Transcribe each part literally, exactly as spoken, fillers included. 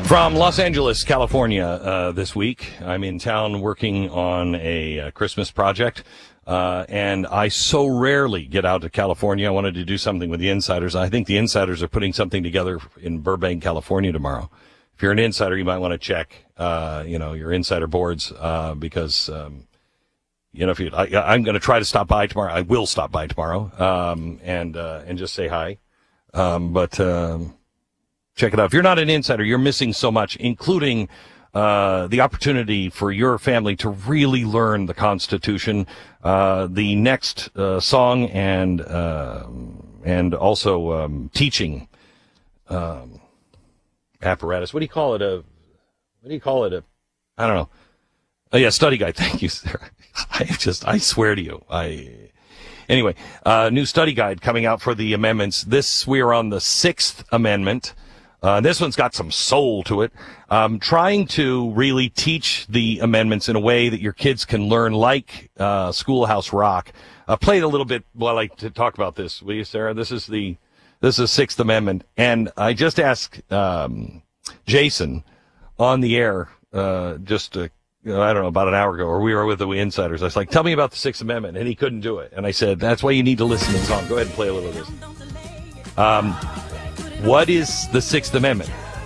From Los Angeles, California, uh, this week, I'm in town working on a, a Christmas project, uh, and I so rarely get out to California. I wanted to do something with the insiders. I think the insiders are putting something together in Burbank, California tomorrow. If you're an insider, you might want to check, uh, you know, your insider boards, uh, because, um, you know, if you, I, I'm going to try to stop by tomorrow. I will stop by tomorrow, um, and, uh, and just say hi. Um, but, um, check it out. If you're not an insider, you're missing so much, including uh the opportunity for your family to really learn the Constitution. Uh the next uh song and uh and also um teaching um apparatus. What do you call it? A what do you call it? A I don't know. Oh yeah, study guide. Thank you, Sarah. I just I swear to you, I anyway, uh new study guide coming out for the amendments. This we are on the Sixth Amendment. Uh, this one's got some soul to it. Um, trying to really teach the amendments in a way that your kids can learn, like uh, Schoolhouse Rock. Uh, play it a little bit while I to talk about this, will you, Sarah? This is the this is Sixth Amendment, and I just asked um, Jason on the air uh, just uh, you know, I don't know about an hour ago, or we were with the insiders. I was like, "Tell me about the Sixth Amendment," and he couldn't do it. And I said, "That's why you need to listen to the song." Go ahead and play a little of this. Um. What is the Sixth Amendment?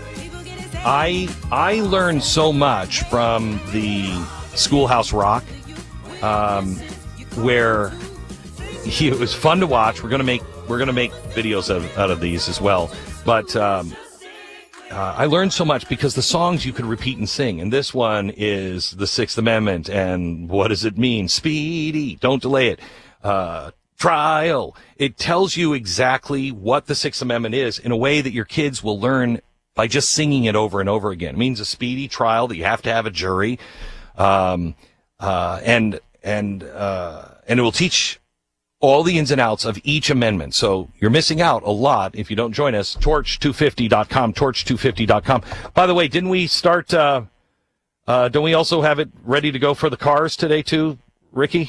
I I learned so much from the Schoolhouse Rock, um, where he, it was fun to watch. We're gonna make we're gonna make videos of, out of these as well. But um, uh, I learned so much because the songs you could repeat and sing, and this one is the Sixth Amendment. And what does it mean? Speedy, don't delay it. Uh, Trial. It tells you exactly what the Sixth Amendment is in a way that your kids will learn by just singing it over and over again. It means a speedy trial, that you have to have a jury, um, uh, and and uh, and it will teach all the ins and outs of each amendment. So you're missing out a lot if you don't join us. torch two fifty dot com, torch two fifty dot com. By the way, didn't we start? Uh, uh, don't we also have it ready to go for the cars today too, Ricky?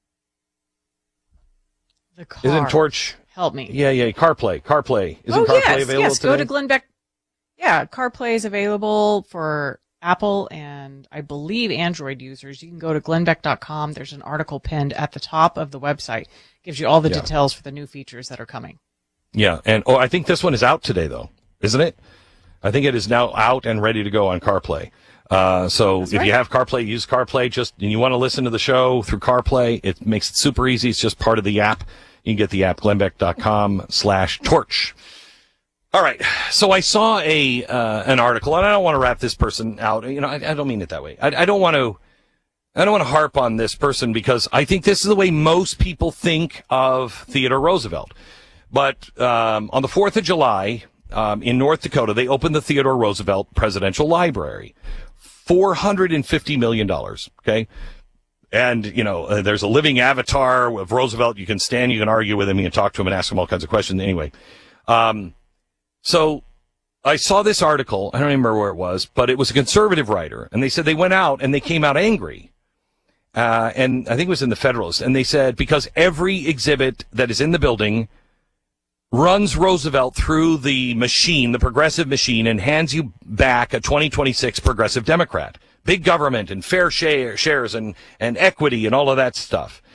The car. Isn't Torch help me? Yeah, yeah. CarPlay, CarPlay. Isn't oh, CarPlay yes, available yes. today? Go to Glenn Beck. Yeah, CarPlay is available for Apple and I believe Android users. You can go to glenn beck dot com. There's an article pinned at the top of the website. Gives you all the yeah. details for the new features that are coming. Yeah, and oh, I think this one is out today, though, isn't it? I think it is now out and ready to go on CarPlay. Uh, so That's if right. you have CarPlay, use CarPlay. Just and you want to listen to the show through CarPlay, it makes it super easy. It's just part of the app. You can get the app, glenn beck dot com slash torch. All right. So I saw a uh, an article, and I don't want to wrap this person out. You know, I, I don't mean it that way. I, I don't want to. I don't want to harp on this person because I think this is the way most people think of Theodore Roosevelt. But um, on the fourth of July um, in North Dakota, they opened the Theodore Roosevelt Presidential Library. four hundred fifty million dollars, okay? And, you know, uh, there's a living avatar of Roosevelt. You can stand, you can argue with him, you can talk to him and ask him all kinds of questions. Anyway, um, so I saw this article. I don't remember where it was, but it was a conservative writer. And they said they went out and they came out angry. Uh, and I think it was in the Federalist. And they said, because every exhibit that is in the building runs Roosevelt through the machine, the progressive machine, and hands you back a twenty twenty-six progressive Democrat. Big government and fair share, shares and, and equity and all of that stuff.